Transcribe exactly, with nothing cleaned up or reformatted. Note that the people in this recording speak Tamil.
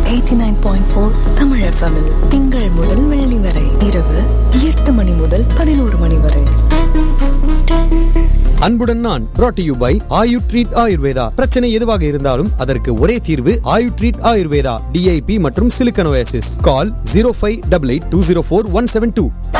Eighty nine point four Tamil எஃப்எம்மில் திங்கள் முதல் வெள்ளி வரை இரவு எட்டு மணி முதல் பதினோரு மணி வரை. அன்புடன் நான் brought to you by Ayu treat Ayurveda. பிரச்சனை எதுவாக இருந்தாலும் அதற்கு ஒரே தீர்வு ஆயு ட்ரீட் ஆயுர்வேதா. டிஐபி மற்றும் சிலிக்கனோசிஸ். கால் zero five eight eight two zero four one seven two.